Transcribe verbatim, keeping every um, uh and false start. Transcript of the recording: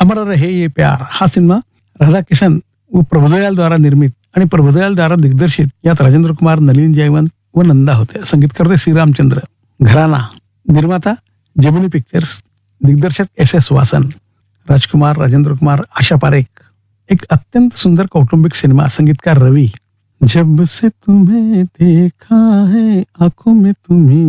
अमर रहे ये प्यार हा सिनेमा राजा किशन व प्रभुदयाल द्वारा निर्मित आणि प्रभुदयाल द्वारा दिग्दर्शित. यात राजेंद्र कुमार, नलिन जयवंत व नंदा होते. संगीतकार थे श्रीरामचंद्र. घराना निर्माता जेमिनी पिक्चर्स, दिग्दर्शक एस एस वासन, राजकुमार, राजेंद्र कुमार, आशा पारेख. एक अत्यंत सुंदर कौटुंबिक सिनेमा. संगीतकार रवी. जब से तुम्हें देखा है आंखों में तुम्ही